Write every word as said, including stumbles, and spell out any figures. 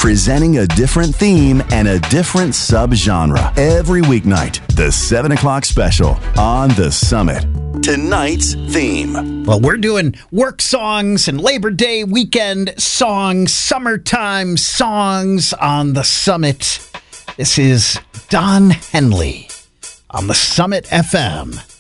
presenting a different theme and a different subgenre. Every weeknight, the seven o'clock special on The Summit. Tonight's theme. Well, we're doing work songs and Labor Day weekend songs, summertime songs on The Summit. This is Don Henley on The Summit F M.